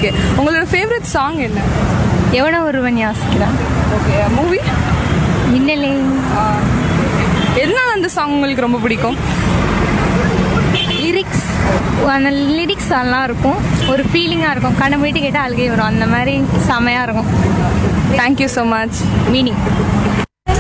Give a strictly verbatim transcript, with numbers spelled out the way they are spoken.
Okay, உங்களோட favourite song என்ன? எவனோ ஒருவன் யாசிக்கிறான். Okay, movie Minnale. எதனால அந்த சாங் உங்களுக்கு ரொம்ப பிடிக்கும்? லிரிக்ஸ், அந்த லிரிக்ஸ் நல்லா இருக்கும், ஒரு ஃபீலிங்காக இருக்கும், கண்ணை போயிட்டு கேட்டால் அழுகை வரும், அந்த மாதிரி செமையாக இருக்கும். Thank you so much. மீனிங்.